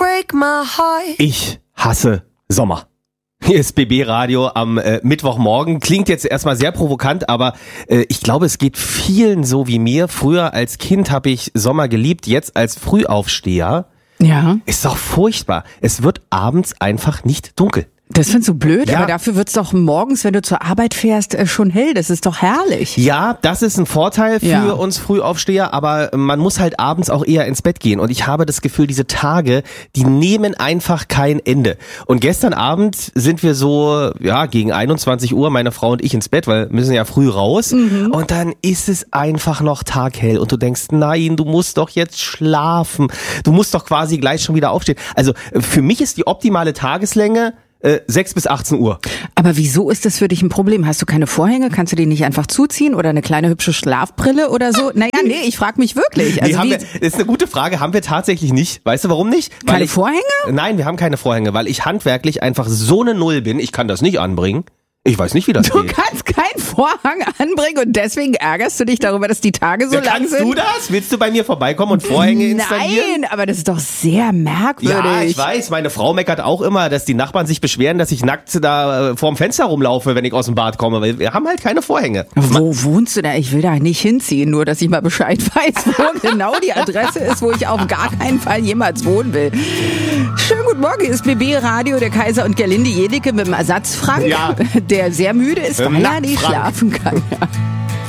break my heart. Ich hasse Sommer. Hier ist BB Radio am Mittwochmorgen. Klingt jetzt erstmal sehr provokant, aber ich glaube, es geht vielen so wie mir. Früher als Kind habe ich Sommer geliebt, jetzt als Frühaufsteher. Ja. Ist doch furchtbar. Es wird abends einfach nicht dunkel. Das findest du blöd, Ja. aber dafür wird's doch morgens, wenn du zur Arbeit fährst, schon hell. Das ist doch herrlich. Ja, das ist ein Vorteil für Ja. uns Frühaufsteher, aber man muss halt abends auch eher ins Bett gehen. Und ich habe das Gefühl, diese Tage, die nehmen einfach kein Ende. Und gestern Abend sind wir so, ja, gegen 21 Uhr, meine Frau und ich ins Bett, weil wir müssen ja früh raus. Und dann ist es einfach noch taghell. Und du denkst, nein, du musst doch jetzt schlafen. Du musst doch quasi gleich schon wieder aufstehen. Also für mich ist die optimale Tageslänge 6 bis 18 Uhr. Aber wieso ist das für dich ein Problem? Hast du keine Vorhänge? Kannst du die nicht einfach zuziehen oder eine kleine hübsche Schlafbrille oder so? Naja, nee, ich frage mich wirklich. Also Das ist eine gute Frage, haben wir tatsächlich nicht. Weißt du, warum nicht? keine Vorhänge? Nein, wir haben keine Vorhänge, weil ich handwerklich einfach so eine Null bin. Ich kann das nicht anbringen. Ich weiß nicht, wie das Du geht. kannst keinen Vorhang anbringen und deswegen ärgerst du dich darüber, dass die Tage so Ja, lang kannst sind? du das? Willst du bei mir vorbeikommen und Vorhänge installieren? Nein, aber das ist doch sehr merkwürdig. Ja, ich weiß. Meine Frau meckert auch immer, dass die Nachbarn sich beschweren, dass ich nackt da vorm Fenster rumlaufe, wenn ich aus dem Bad komme. Weil wir haben halt keine Vorhänge. Wo wohnst du da? Ich will da nicht hinziehen, nur dass ich mal Bescheid weiß, wo genau die Adresse ist, wo ich auf gar keinen Fall jemals wohnen will. Schönen guten Morgen, hier ist BB Radio, der Kaiser und Gerlinde Jedicke mit dem Ersatzfrank, Ja. der sehr müde ist, weil er nicht Nacktfrank. schlafen kann. Ja.